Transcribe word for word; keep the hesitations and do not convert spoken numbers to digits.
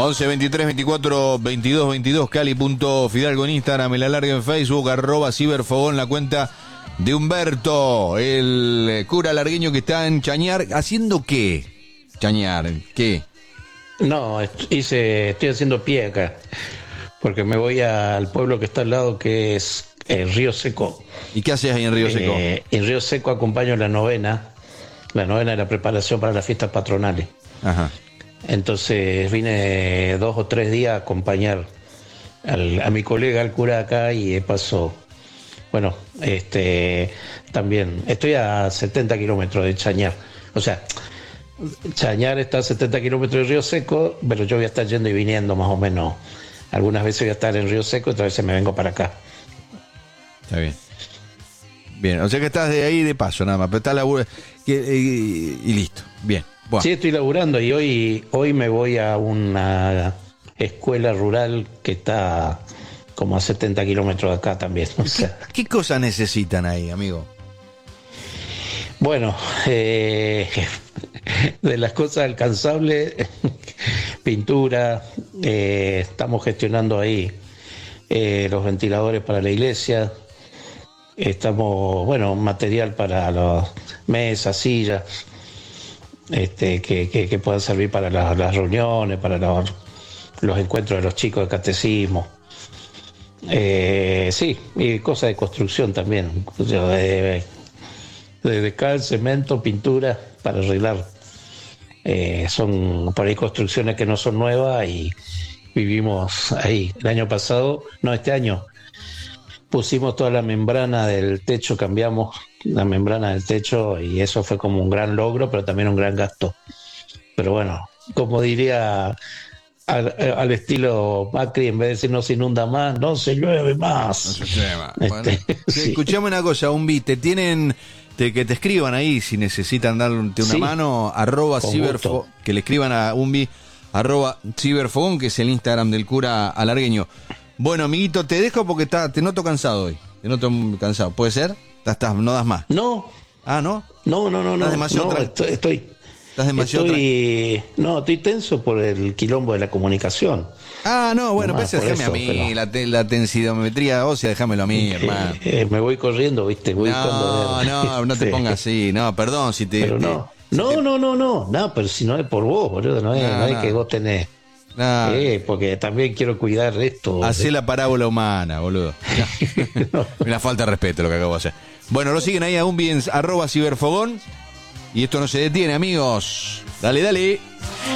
once veintitrés veinticuatro veintidós veintidós, Cali.Fidalgo en Instagram, el alargue en Facebook, arroba Ciberfogón, la cuenta de Humberto, el cura alargueño que está en Chañar. ¿Haciendo qué? Chañar, ¿qué? No, hice, estoy haciendo pie acá, porque me voy al pueblo que está al lado, que es el Río Seco. ¿Y qué haces ahí en Río Seco? Eh, en Río Seco acompaño la novena, la novena de la preparación para las fiestas patronales. Ajá. Entonces vine dos o tres días a acompañar al, a mi colega, al cura acá, y de paso, bueno, este, también estoy a setenta kilómetros de Chañar. O sea, Chañar está a setenta kilómetros de Río Seco, pero yo voy a estar yendo y viniendo más o menos. Algunas veces voy a estar en Río Seco, otras veces me vengo para acá. Está bien. Bien, o sea que estás de ahí de paso nada más, pero está laburo y, y, y listo. Bien. Bueno. Sí, estoy laburando y hoy, hoy me voy a una escuela rural que está como a setenta kilómetros de acá también. O sea. ¿Qué, ¿Qué cosas necesitan ahí, amigo? Bueno, eh, de las cosas alcanzables, pintura, eh, estamos gestionando ahí eh, los ventiladores para la iglesia, estamos, bueno, material para las mesas, sillas, este, que, que, que puedan servir para las, las reuniones, para los, los encuentros de los chicos de catecismo. Eh, sí, y cosas de construcción también, de, de cal, cemento, pintura para arreglar. Eh, son por ahí construcciones que no son nuevas y vivimos ahí. El año pasado, no, este año, pusimos toda la membrana del techo, cambiamos la membrana del techo y eso fue como un gran logro, pero también un gran gasto. Pero bueno, como diría al, al estilo Macri, en vez de decir no se inunda más, no se llueve más. No se llueve más. Este, Bueno, sí. Escuchame una cosa, Umbi, te tienen... Te, que te escriban ahí si necesitan darte una Sí, mano, arroba con ciberfo, gusto. que le escriban a Umbi, arroba ciberfogón, que es el Instagram del cura alargueño. Bueno, amiguito, te dejo porque está, te noto cansado hoy. Te noto cansado. ¿Puede ser? Estás, estás, no das más. No, Ah, ¿no? no, no, no, no, Estás demasiado no, tra- estoy, estoy, Estás demasiado estoy, no, estoy tenso por el quilombo de la comunicación. Ah, no, bueno, No pues más por déjame a eso, mí, pero- la, te, la tensidometría ósea, déjamelo a mí, hermano. Eh, eh, me voy corriendo, viste, voy No, buscando- no, no te Sí. pongas así, no, perdón si te... Pero te- no, si no, te- no, no, no, no, pero si no es por vos, boludo, no es, No, no es no. que vos tenés, no, eh, porque también quiero cuidar esto. hacé la parábola humana, boludo. No. Una falta de respeto lo que acabo de hacer. Bueno, lo siguen ahí a un bien, arroba ciberfogón. Y esto no se detiene, amigos. Dale, dale.